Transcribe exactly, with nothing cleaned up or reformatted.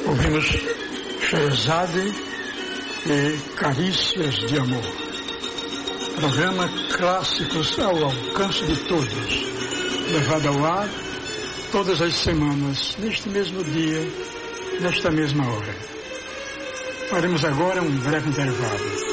Ouvimos Sheherazade e Carícias de Amor. Programa Clássicos ao alcance de todos, levado ao ar todas as semanas, neste mesmo dia, nesta mesma hora. Faremos agora um breve intervalo.